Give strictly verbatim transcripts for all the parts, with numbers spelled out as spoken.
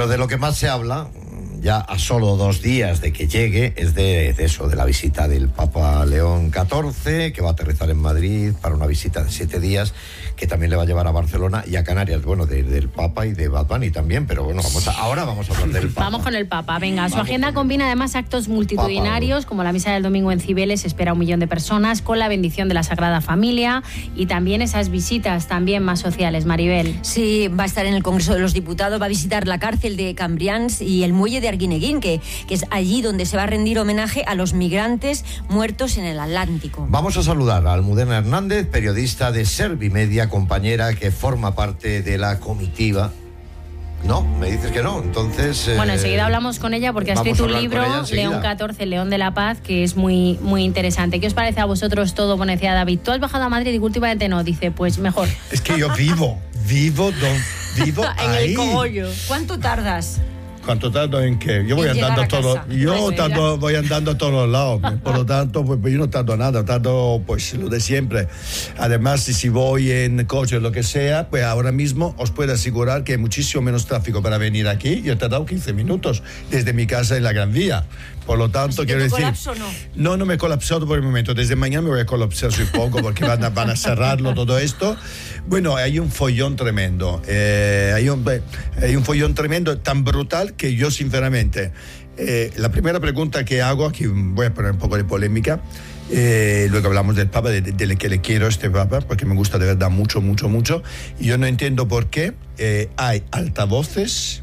Pero de lo que más se habla, ya a solo dos días de que llegue, es de, de eso, de la visita del Papa León catorce, que va a aterrizar en Madrid para una visita de siete días, que también le va a llevar a Barcelona y a Canarias, bueno, de, del Papa y de Bad Bunny también, pero bueno, vamos a, ahora vamos a hablar del Papa. Vamos con el Papa, venga, su Vamos agenda combina además actos multitudinarios, Papa, como la misa del domingo en Cibeles, se espera un millón de personas, con la bendición de la Sagrada Familia, y también esas visitas también más sociales, Maribel. Sí, va a estar en el Congreso de los Diputados, va a visitar la cárcel de Cambrians y el muelle de Arguineguín, que, que es allí donde se va a rendir homenaje a los migrantes muertos en el Atlántico. Vamos a saludar a Almudena Hernández, periodista de Servimedia, compañera que forma parte de la comitiva. No, me dices que no, entonces... Eh, bueno, enseguida hablamos con ella porque ha escrito un libro, León catorce, León de la Paz, que es muy, muy interesante. ¿Qué os parece a vosotros todo? Bueno, decía David, ¿tú has bajado a Madrid? Y últimamente no, dice, pues mejor. Es que yo vivo, vivo, don, vivo en ahí. el cogollo. ¿Cuánto tardas? ¿Cuánto tardo en qué? Yo voy andando a todos, yo tanto, voy andando a todos los lados, por lo tanto, pues, yo no tardo nada, tardo pues lo de siempre. Además, si, si voy en coche o lo que sea, pues ahora mismo os puedo asegurar que hay muchísimo menos tráfico para venir aquí. Yo he tardado quince minutos desde mi casa en la Gran Vía. Por lo tanto, quiero decir... colapso, no? No, no me he colapsado por el momento. Desde mañana me voy a colapsar, supongo, porque van a, van a cerrarlo todo esto. Bueno, hay un follón tremendo. Eh, hay, un, hay un follón tremendo, tan brutal que yo, sinceramente, eh, la primera pregunta que hago, aquí voy a poner un poco de polémica, eh, luego hablamos del Papa, de, de, de que le quiero a este Papa, porque me gusta de verdad mucho, mucho, mucho. Y yo no entiendo por qué eh, hay altavoces...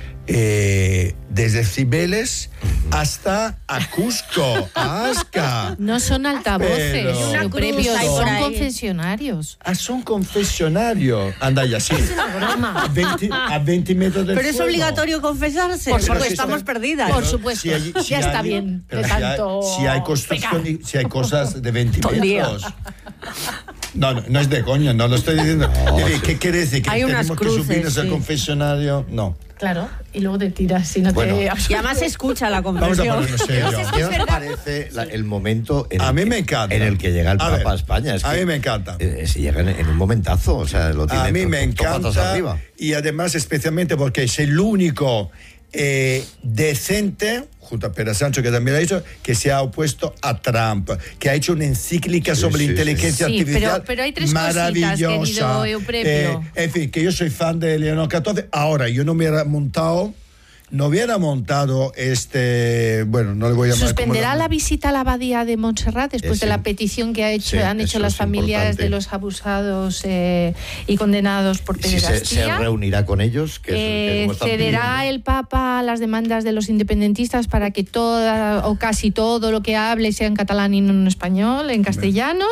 Eh, desde Cibeles hasta a Cusco, a Asca. No son altavoces, Pero... previos, son ahí. confesionarios. Ah, son confesionarios. Anda ya, sí. Es una broma. A veinte, a veinte metros del Pero es fuego. obligatorio confesarse, Por porque supuesto. estamos perdidas. Por supuesto, Si hay- si ya está hay- bien pero de si hay- tanto si hay construcción y- si hay cosas de veinte Todo el día. metros. No, no, no es de coña, no lo estoy diciendo. No, Dile, sí. ¿qué quiere decir? ¿Que Hay unas tenemos que cruces, subirnos al sí. confesionario? No. Claro, y luego te tiras si no Bueno. te... Y además se escucha la Vamos a confesión. ponernos serios. ¿Qué os parece la- el momento en A el mí que, me encanta. en el que llega el A Papa ver, a España? Es a que, mí me encanta. eh, se llega en, en un momentazo, o sea, lo tiene A mí me to- to- patas encanta arriba. y además especialmente porque es el único eh, decente, junto a Pedro Sánchez que también lo ha dicho, que se ha opuesto a Trump, que ha hecho una encíclica Sí, sobre sí, inteligencia sí. Sí, artificial pero- pero hay tres cositas, maravillosa. querido Euprepio. Eh, en fin, que yo soy fan de León catorce. Ahora, yo no me hubiera montado, no hubiera montado este, bueno, no le voy a llamar. ¿Suspenderá como- la visita a la abadía de Montserrat después Ese- de la petición que ha hecho, sí, han eso hecho las es familias importante. de los abusados eh, y condenados por Si se, se pederastía? reunirá con ellos, que, es- que Eh, como están cederá pidiendo. el Papa a las demandas de los independentistas para que toda o casi todo lo que hable sea en catalán y no en español, en castellano.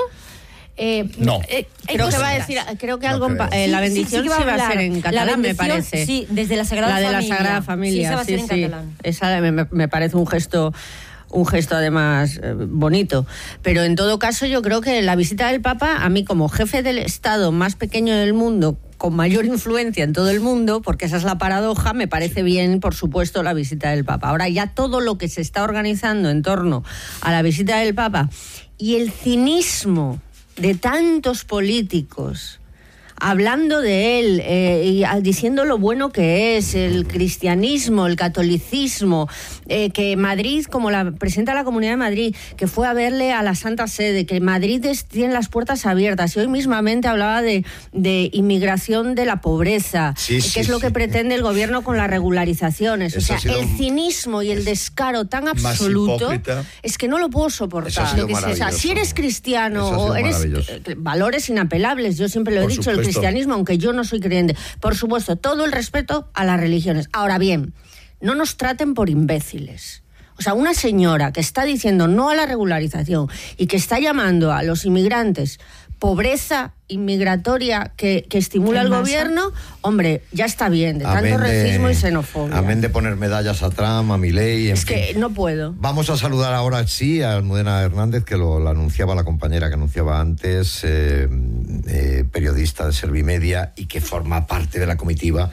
Eh, No. eh, hay Creo que va a cositas. decir, creo que No algo en pa- creo. eh, la Sí, sí, bendición sí sí, que va a va a ser hablar. en La catalán, me bendición, parece. sí, desde la Sagrada La de Familia. la Sagrada Sí, Familia, esa va a ser sí, en sí. catalán. Esa me, me parece un gesto un gesto además eh, bonito. Pero en todo caso yo creo que la visita del Papa, a mí como jefe del Estado más pequeño del mundo, con mayor influencia en todo el mundo, porque esa es la paradoja, me parece bien, por supuesto, la visita del Papa. Ahora ya todo lo que se está organizando en torno a la visita del Papa y el cinismo de tantos políticos hablando de él eh, y a- diciendo lo bueno que es el cristianismo, el catolicismo, eh, que Madrid, como la presidenta de la Comunidad de Madrid, que fue a verle a la Santa Sede, que Madrid es- tiene las puertas abiertas, y hoy mismamente hablaba de, de inmigración de la pobreza, Sí, eh, sí, que es lo sí. que pretende el gobierno con las regularizaciones. Eso o ha sea, sido el cinismo y el descaro tan Más absoluto hipócrita. es que no lo puedo Eso ha soportar. sido Lo que sea, maravilloso. si eres cristiano Eso ha o sido eres maravilloso. eh, valores inapelables, yo siempre lo he Por dicho, el supuesto. cristianismo, aunque yo no soy creyente. Por supuesto, todo el respeto a las religiones. Ahora bien, no nos traten por imbéciles. O sea, una señora que está diciendo no a la regularización y que está llamando a los inmigrantes pobreza inmigratoria que, que estimula ¿En el masa? gobierno, hombre, ya está bien, de Amén tanto de- racismo y xenofobia. Amén de poner medallas a Trump, a Milei, en Es fin. que no puedo. Vamos a saludar ahora, sí, a Almudena Hernández, que lo, lo anunciaba la compañera que anunciaba antes, eh, eh, periodista de Servimedia y que forma parte de la comitiva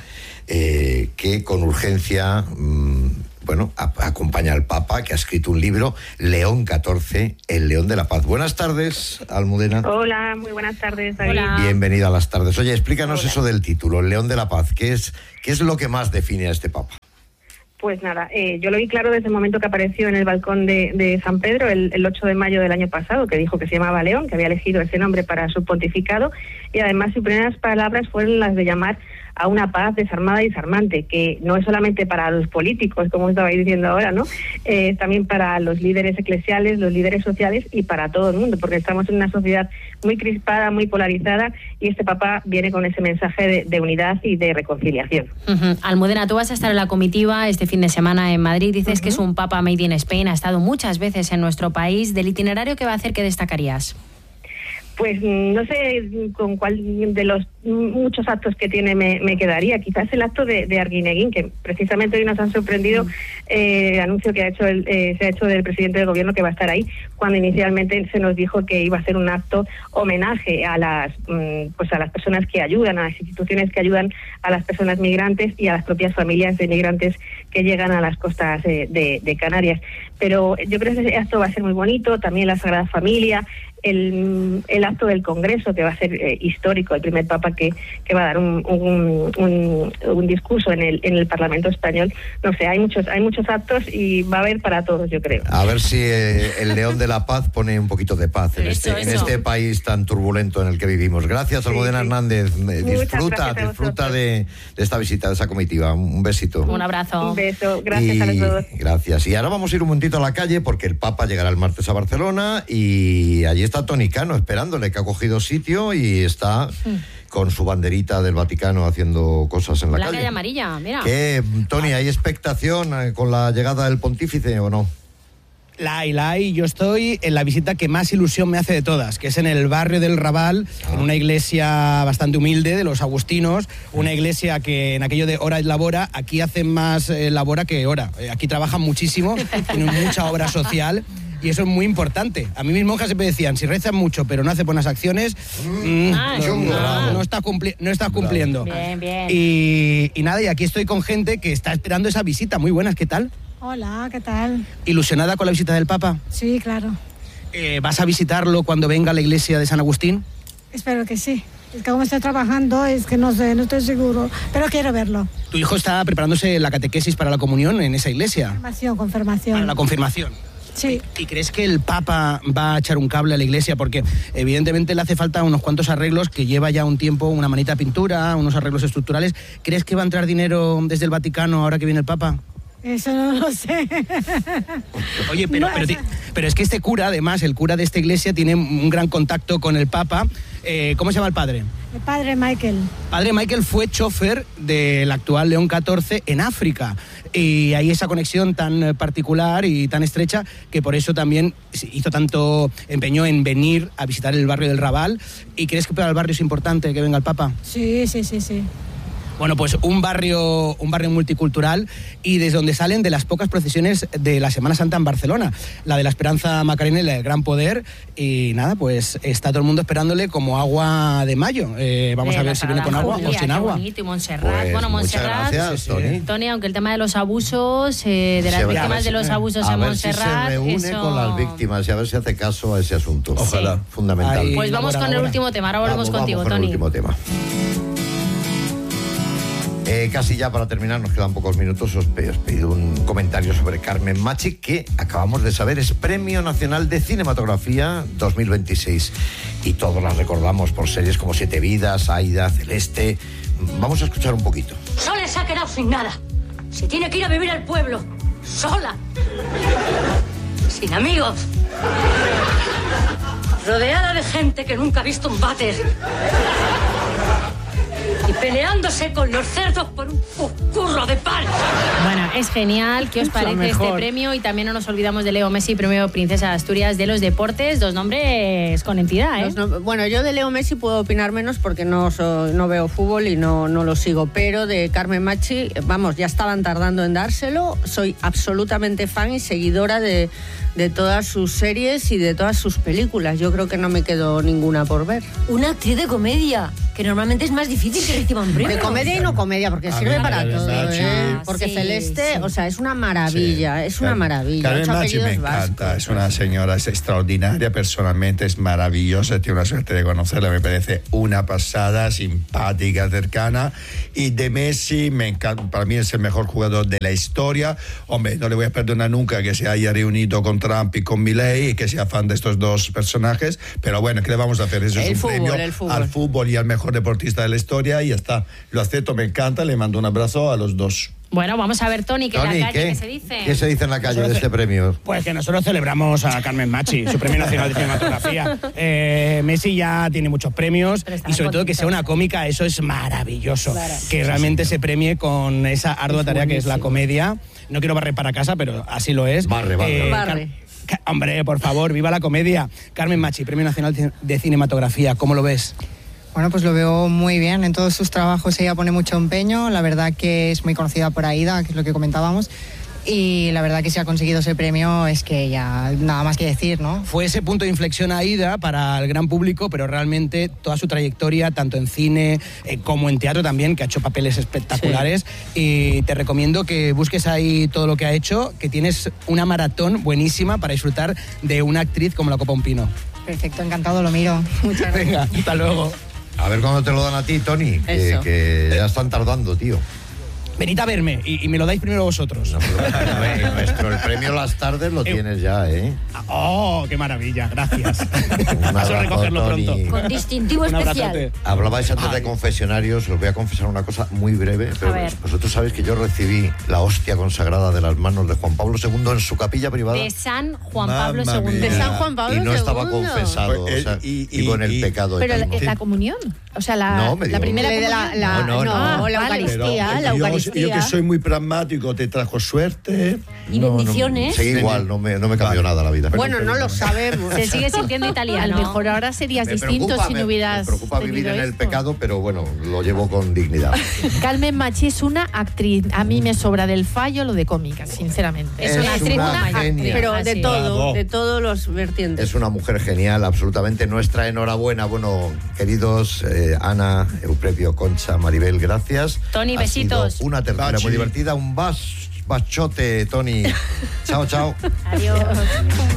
eh, que con urgencia, mmm, bueno, a, acompaña al Papa, que ha escrito un libro, León catorce, el León de la Paz. Buenas tardes, Almudena. Hola, muy buenas tardes, David. Hola. Bienvenida a las tardes. Oye, explícanos Hola. eso del título, el León de la Paz. ¿Qué es, qué es lo que más define a este Papa? Pues nada, eh, yo lo vi claro desde el momento que apareció en el balcón de, de San Pedro el, el ocho de mayo del año pasado, que dijo que se llamaba León, que había elegido ese nombre para su pontificado, y además sus primeras palabras fueron las de llamar a una paz desarmada y desarmante, que no es solamente para los políticos, como estabais diciendo ahora, ¿no? Eh, también para los líderes eclesiales, los líderes sociales y para todo el mundo, porque estamos en una sociedad muy crispada, muy polarizada, y este Papa viene con ese mensaje de, de unidad y de reconciliación. Uh-huh. Almudena, tú vas a estar en la comitiva este fin de semana en Madrid. Dices uh-huh. que es un Papa made in Spain, ha estado muchas veces en nuestro país. Del itinerario que va a hacer, ¿qué destacarías? Pues no sé con cuál de los muchos actos que tiene me, me quedaría. Quizás el acto de, de Arguineguín, que precisamente hoy nos han sorprendido eh, el anuncio que ha hecho el, eh, se ha hecho del presidente del gobierno, que va a estar ahí, cuando inicialmente se nos dijo que iba a ser un acto homenaje a las pues a las personas que ayudan, a las instituciones que ayudan a las personas migrantes y a las propias familias de migrantes que llegan a las costas de, de, de Canarias. Pero yo creo que ese acto va a ser muy bonito, también la Sagrada Familia, el, el acto del Congreso, que va a ser eh, histórico, el primer Papa que, que va a dar un, un, un, un discurso en el en el Parlamento español. No sé, hay muchos hay muchos actos y va a haber para todos, yo creo. A ver si eh, el León de la Paz pone un poquito de paz en, eso, este, eso. en este país tan turbulento en el que vivimos. Gracias, sí, Almudena sí. Hernández. Disfruta, disfruta de, de esta visita, de esa comitiva. Un besito. Un abrazo. Un beso. Gracias y, a los dos. Gracias. Y ahora vamos a ir un momentito a la calle porque el Papa llegará el martes a Barcelona y allí está Toni Cano esperándole, que ha cogido sitio y está con su banderita del Vaticano haciendo cosas en la Blanca calle. y amarilla, mira. ¿Qué, Toni, hay expectación con la llegada del pontífice o no? La hay, la hay. Yo estoy en la visita que más ilusión me hace de todas, que es en el barrio del Raval, ah. en una iglesia bastante humilde de los agustinos, una iglesia que en aquello de hora es labora, aquí hacen más eh, labora que hora. Eh, aquí trabajan muchísimo, tienen mucha obra social. Y eso es muy importante. A mí mis monjas siempre decían, si rezas mucho pero no haces buenas acciones, mmm, ah, no, no, no, estás cumpli- no estás cumpliendo. Bien, bien. Y, y nada, y aquí estoy con gente que está esperando esa visita. Muy buenas, ¿qué tal? Hola, ¿qué tal? ¿Ilusionada con la visita del Papa? Sí, claro. Eh, ¿Vas a visitarlo cuando venga a la iglesia de San Agustín? Espero que sí. Es que como estoy trabajando, es que no sé, no estoy seguro, pero quiero verlo. ¿Tu hijo está preparándose la catequesis para la comunión en esa iglesia? Confirmación, confirmación. Para la confirmación. Sí. ¿Y crees que el Papa va a echar un cable a la iglesia? Porque evidentemente le hace falta unos cuantos arreglos, que lleva ya un tiempo una manita de pintura, unos arreglos estructurales. ¿Crees que va a entrar dinero desde el Vaticano ahora que viene el Papa? Eso no lo sé. Oye, pero, no, pero, esa... pero es que este cura, además, el cura de esta iglesia, tiene un gran contacto con el Papa. Eh, ¿Cómo se llama el padre? El padre Michael. Padre Michael fue chofer del actual León catorce en África. Y hay esa conexión tan particular y tan estrecha que por eso también hizo tanto empeño en venir a visitar el barrio del Raval. ¿Y crees que para el barrio es importante que venga el Papa? Sí, sí, sí, sí. Bueno, pues un barrio, un barrio multicultural y desde donde salen de las pocas procesiones de la Semana Santa en Barcelona, la de la Esperanza Macarena y la del Gran Poder, y nada, pues está todo el mundo esperándole como agua de mayo. Eh, vamos de a ver si viene con agua Julia, o sin agua. Bonito, y Montserrat. Pues, bueno, muchas Montserrat, gracias, Toni. Toni, aunque el tema de los abusos, eh, de las Sí, víctimas si, de los abusos a en ver Montserrat, si se reúne eso... con las víctimas y a ver si hace caso a ese asunto. Ojalá. Sí. Fundamental. Ahí, pues vamos ahora, con el ahora. último tema, ahora volvemos vamos, contigo, vamos con Toni. el último tema. Eh, casi ya para terminar, nos quedan pocos minutos. Os, pe- os he pedido un comentario sobre Carmen Machi, que acabamos de saber es Premio Nacional de Cinematografía dos mil veintiséis. Y todos la recordamos por series como Siete Vidas, Aida, Celeste. Vamos a escuchar un poquito. Sola se ha quedado sin nada. Se tiene que ir a vivir al pueblo. Sola. Sin amigos. Rodeada de gente que nunca ha visto un váter. Y peleándose con los cerdos por un curro de pan. Bueno, es genial. ¿Qué os parece este premio? Y también no nos olvidamos de Leo Messi, premio Princesa de Asturias de los deportes. Dos nombres con entidad, ¿eh? No, bueno, yo de Leo Messi puedo opinar menos porque no, so, no veo fútbol y no, no lo sigo. Pero de Carmen Machi, vamos, ya estaban tardando en dárselo. Soy absolutamente fan y seguidora de, de todas sus series y de todas sus películas. Yo creo que no me quedó ninguna por ver. Una actriz de comedia, que normalmente es más difícil que reciban premios. De comedia y no comedia, porque sirve mí, para Carmen todo. Machi. ¿eh? Porque Sí, Celeste, sí. o sea, es una maravilla, Sí. es una Car- maravilla. Carmen Ocho Machi me apellidos encanta, vascos. es una señora es extraordinaria, personalmente es maravillosa, tiene una suerte de conocerla, me parece una pasada, simpática, cercana. Y de Messi, me encanta, para mí es el mejor jugador de la historia. Hombre, no le voy a perdonar nunca que se haya reunido con Trump y con Milei y que sea fan de estos dos personajes, pero bueno, ¿qué le vamos a hacer? Eso El es un fútbol, premio el fútbol. al fútbol y al mejor deportista de la historia y ya está. Lo acepto, me encanta, le mando un abrazo a los dos. Bueno, vamos a ver, Tony, que en Tony, la calle, ¿qué? ¿qué se dice? ¿Qué se dice en la calle de este premio? Pues que nosotros celebramos a Carmen Machi, su premio nacional de cinematografía. Eh, Messi ya tiene muchos premios Pero está y sobre todo que contento. sea una cómica, eso es maravilloso. Claro. Que realmente se premie con esa ardua tarea que es la comedia. No quiero barrer para casa, pero así lo es. Barre, barre. Barre. Car- Ca- Hombre, por favor, viva la comedia. Carmen Machi, Premio Nacional de Cinematografía, ¿cómo lo ves? Bueno, pues lo veo muy bien. En todos sus trabajos ella pone mucho empeño. La verdad que es muy conocida por Aida, que es lo que comentábamos. Y la verdad que si ha conseguido ese premio es que ya nada más que decir, ¿no? Fue ese punto de inflexión Aida para el gran público, pero realmente toda su trayectoria, tanto en cine eh, como en teatro también, que ha hecho papeles espectaculares. Y te recomiendo que busques ahí todo lo que ha hecho, que tienes una maratón buenísima para disfrutar de una actriz como la Copa Un Pino. Perfecto, encantado, lo miro. Muchas gracias. Venga, hasta luego. A ver cuándo te lo dan a ti, Tony, que, Eso. que ya están tardando, tío. Venid a verme y, y me lo dais primero vosotros. No, pero, eh, nuestro, el premio Las Tardes lo tienes ya, ¿eh? ¡Oh, qué maravilla! Gracias. Un Paso a abrazo, recogerlo Tony. pronto. Con distintivo Un especial. abrazote. Hablabais antes de Ay. confesionarios, os voy a confesar una cosa muy breve, pero ver. vosotros sabéis que yo recibí la hostia consagrada de las manos de Juan Pablo segundo en su capilla privada De San Juan Mamma Pablo mía. segundo. De San Juan Pablo y no estaba segundo. confesado, Pues, o sea, y- y- vivo en el y- pecado. Pero la, eterno. la comunión, o sea, la, No, me la dio- primera De la, comunión. la- No, no, no, no. la Vale. Eucaristía, Pero la yo, Eucaristía. yo que soy muy pragmático, te trajo suerte. Y No, no, bendiciones. seguí igual, no me, no me cambió Vale. nada la vida. Bueno, no lo sabemos. Se sigue sintiendo A italiano. lo mejor ahora serías Me distinto preocupa, si me- no hubieras me preocupa vivir tenido en el esto. pecado, pero bueno, lo llevo con dignidad. Carmen Machi es una actriz. A mí me sobra del fallo lo de cómica, sinceramente. Es una actriz, una genia. Pero Ah, de sí. todo, Bravo. de todos los vertientes. Es una mujer genial, absolutamente nuestra enhorabuena. Bueno, queridos eh, Ana, Eusebio, Concha, Maribel, gracias. Tony, Ha besitos. sido una tertulia Bachi. muy divertida, un bas, bachote, Tony. Chao, chao. Adiós.